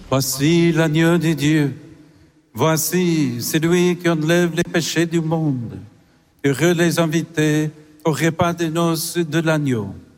Voici l'agneau de Dieu. Voici celui qui enlève les péchés du monde. Heureux les invités au repas de noces de l'agneau.